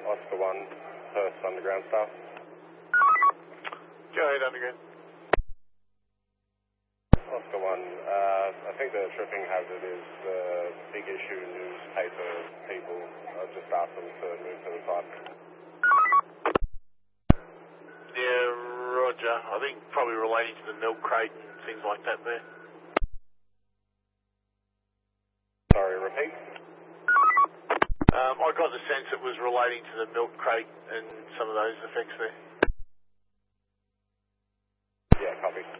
Oscar 1, Perth Underground staff. Go ahead, Underground. Oscar 1, I think the tripping hazard is a big issue, newspaper people. I've just asked them to move to the side. Yeah, roger. I think probably relating to the milk crate and things like that there. Sorry, repeat? I got the sense it was relating to the milk crate and some of those effects there. Yeah, copy.